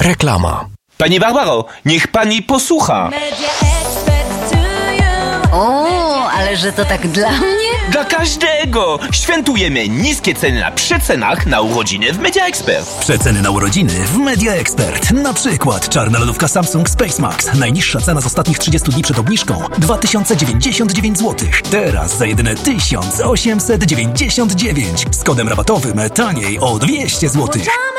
Reklama. Pani Barbaro, niech pani posłucha. O, ale że to tak dla mnie? Dla każdego! Świętujemy niskie ceny na przecenach na urodziny w Media Expert. Przeceny na urodziny w Media Expert. Na przykład czarna lodówka Samsung Space Max. Najniższa cena z ostatnich 30 dni przed obniżką 2099 zł. Teraz za jedyne 1899. Z kodem rabatowym taniej o 200 zł.